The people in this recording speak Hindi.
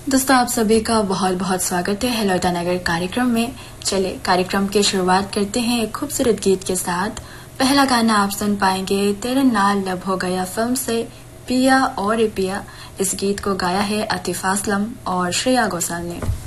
दोस्तों, आप सभी का बहुत बहुत स्वागत है हेलो ईटानगर कार्यक्रम में। चले कार्यक्रम की शुरुआत करते हैं एक खूबसूरत गीत के साथ। पहला गाना आप सुन पाएंगे तेरे नाल लब हो गया फिल्म से पिया और पिया। इस गीत को गाया है आतिफ असलम और श्रेया घोषाल ने।